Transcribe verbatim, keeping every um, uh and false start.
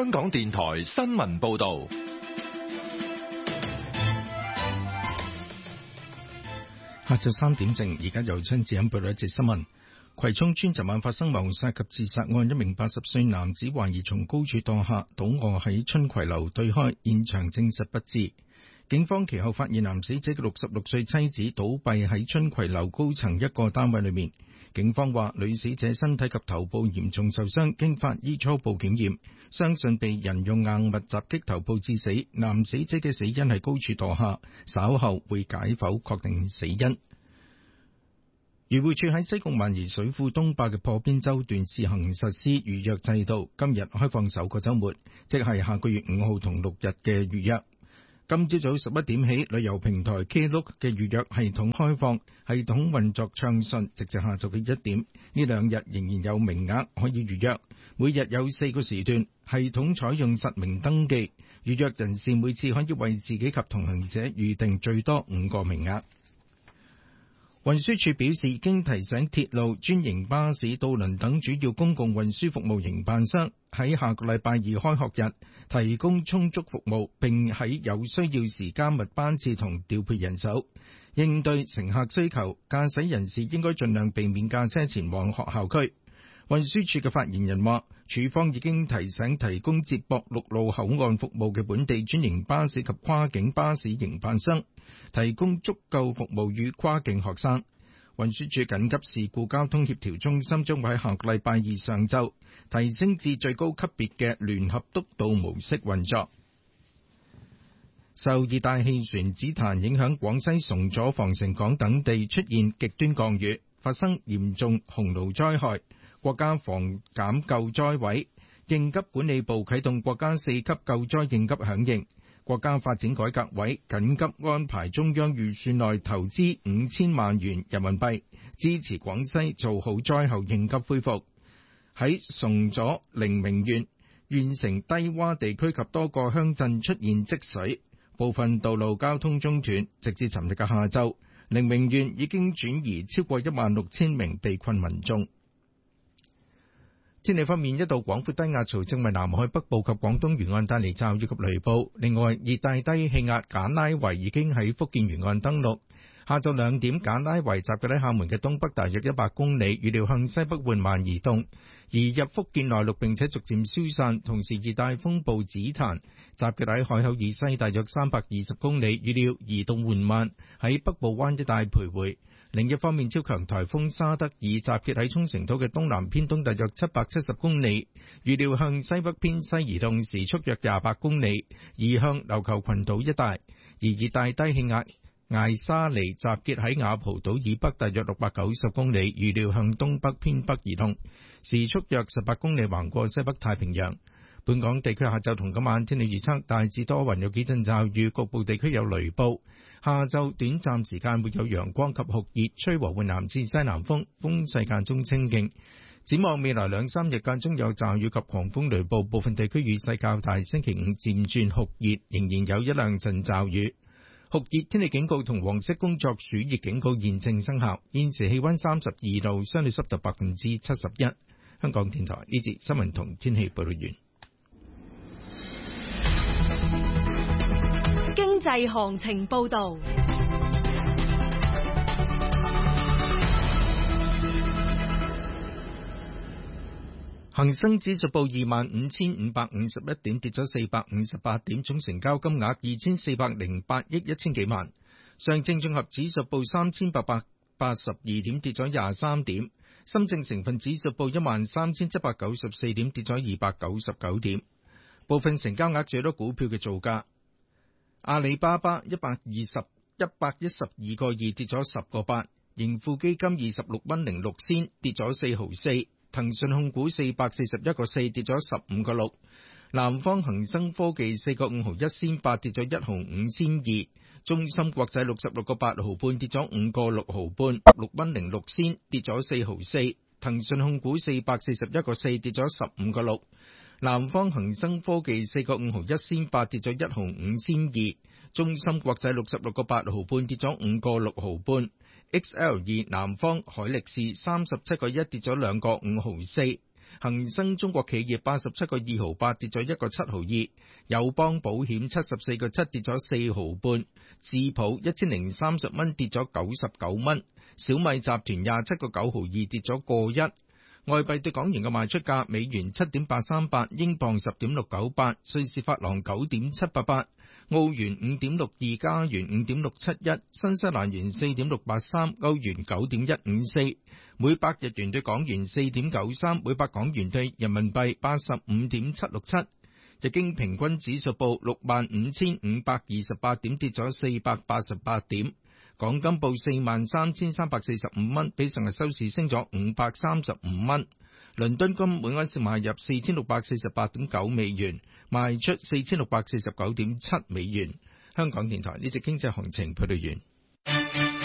香港電台新聞報道。 下晝三點正，而家由張志欣報道一節新聞。葵涌村昨晚發生謀殺及自殺案，一名八十歲男子懷疑從高處墮下，倒卧喺春葵樓對開，現場證實不治。警方其後發現男死者嘅六十六歲妻子倒斃喺春葵樓高層一個單位裏面。警方話女死者身體及頭部嚴重受傷，經法醫初步檢驗，相信被人用硬物襲擊頭部致死。男死者嘅死因係高處墮下，稍後會解剖確定死因。漁護署喺西貢萬宜水庫東壩嘅破邊洲段試行實施預約制度，今日開放首個週末，即係下個月五號同六日嘅預約。今朝早十一點起，旅遊平台 Klook 嘅預約系統開放，系統運作暢順，直至下晝嘅一點。呢兩日仍然有名額可以預約，每日有四個時段，系統採用實名登記，預約人士每次可以為自己及同行者預定最多五個名額。運輸署表示，已經提醒鐵路、專營巴士、渡輪等主要公共運輸服務營辦商喺下個禮拜二開學日提供充足服務，並喺有需要時加密班次同調配人手，應對乘客需求。駕駛人士應該盡量避免駕車前往學校區。運輸署嘅發言人話，署方已經提醒提供接駁陸路口岸服務嘅本地專營巴士及跨境巴士營辦商，提供足夠服務予跨境學生。運輸署緊急事故交通協調中心將會喺下個禮拜二上晝提升至最高級別嘅聯合督導模式運作。受熱帶氣旋紫檀影響，廣西崇左、防城港等地出現極端降雨，發生嚴重洪澇災害。國家防減救災委應急管理部啟動國家四級救災應急響應。國家發展改革委緊急安排中央預算內投資五千萬元人民幣，支持廣西做好災後應急恢復。喺崇左寧明縣，縣城低洼地區及多個鄉鎮出現積水，部分道路交通中斷，直至尋日嘅下晝，寧明縣已經轉移超過一萬六千名被困民眾。天氣方面，一道廣闊低壓槽正為南海北部及廣東沿岸帶嚟驟雨及雷暴。另外，熱帶低氣壓簡拉維已經喺福建沿岸登陸。下晝兩點，簡拉維集結喺廈門嘅東北大約一百公里，預料向西北緩慢移動，移入福建內陸並且逐漸消散。同時，熱帶風暴紫檀集結喺海口以西大約三百二十公里，預料移動緩慢，喺北部灣一帶徘徊。另一方面，超強颱風沙德爾集結喺沖繩島嘅東南偏東大約七百七十公里，預料向西北偏西移動，時速約廿八公里，移向琉球群島一帶。而熱帶低氣壓艾沙尼集結喺雅蒲島以北大約六百九十公里，預料向東北偏北移動，時速約十八公里，橫過西北太平洋。本港地區下晝同今晚天氣預測，大致多雲，有幾陣驟雨，局部地區有雷暴。下晝短暫時間會有陽光及酷熱，吹和緩南至西南風，風勢間中清勁。展望未來兩三日間中有驟雨及狂風雷暴，部分地區雨勢較大。星期五漸轉酷熱，仍然有一兩陣驟雨。酷熱天氣警告同黃色工作暑熱警告現正生效。現時氣溫三十二度，相對濕度百分之七十一。香港電台呢節新聞同天氣報道完。 經濟行情報道。 恒生指數報二萬五千五百五十一點，跌咗四百五十八點，總成交金額二千四百零八億一千幾萬。上證綜合指數報三千八百八十二點，跌咗廿三點。深證成分指數報一萬三千七百九十四點，跌咗二百九十九點。部分成交額最多股票嘅造價：阿里巴巴一百二十一百一十二個二，跌咗十個八；盈富基金二十六蚊零六仙，跌咗四毫四；騰訊控股四百四十一個四，跌咗十五個六；南方恒生科技四個五毫一仙八，跌咗一毫五仙二；中芯國際六十六個八毫半，跌咗五個六毫半，六蚊零六仙，跌咗四毫四；騰訊控股四百四十一個四，跌咗十五個六。南方恒生科技四個五毫一仙八，跌咗一毫五仙二，中芯國際六十六個八毫半，跌咗五個六毫半。X L 二南方海力士三十七個一，跌咗兩個五毫四。 恒生中國企業八十七個二毫八跌咗一個七毫二，友邦保險七十四個七跌咗四毫半，智普一千零三十蚊跌咗九十九蚊，小米集團廿七個九毫二跌咗個一。外幣對港元嘅賣出價：美元七點八三八，英鎊十點六九八，瑞士法郎九點七八八，澳元五點六二，加元五點六七一，新西蘭元四點六八三，歐元九點一五四，每百日元對港元四點九三，每百港元對人民幣八十五點七六七。日經平均指數報六萬五千五百二十八點，跌咗四百八十八點。港金報四萬三千三百四十五蚊，比上日收市升咗五百三十五蚊。倫敦金每盎司買入四千六百四十八點九美元，賣出四千六百四十九點七美元。香港電台呢隻經濟行情報道完。